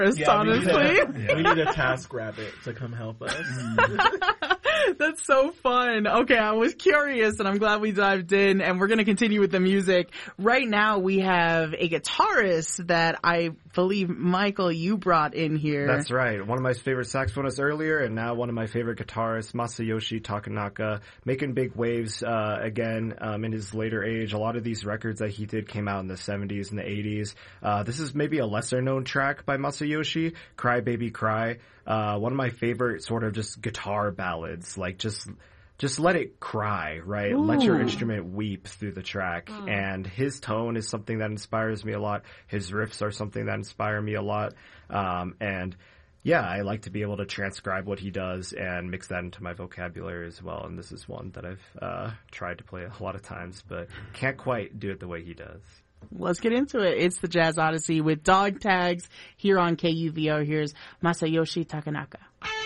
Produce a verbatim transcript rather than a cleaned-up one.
Yeah, honestly. We need, a, yeah. we need a task rabbit to come help us. That's so fun. Okay, I was curious and I'm glad we dived in, and we're going to continue with the music. Right now we have a guitarist that I believe, Michael, you brought in here. That's right. One of my favorite saxophonists earlier, and now one of my favorite guitarists, Masayoshi Takanaka, making big waves uh, again um, in his later age. A lot of these records that he did came out in the seventies and the eighties. Uh, this is maybe a lesser known track by Masayoshi, Cry Baby Cry. Uh, one of my favorite sort of just guitar ballads, like just, just let it cry, right? Ooh. Let your instrument weep through the track. Oh. And his tone is something that inspires me a lot. His riffs are something that inspire me a lot. Um, and yeah, I like to be able to transcribe what he does and mix that into my vocabulary as well. And this is one that I've, uh, tried to play a lot of times, but can't quite do it the way he does. Let's get into it. It's the Jazz Odyssey with Dog Tags here on K U V O. Here's Masayoshi Takanaka.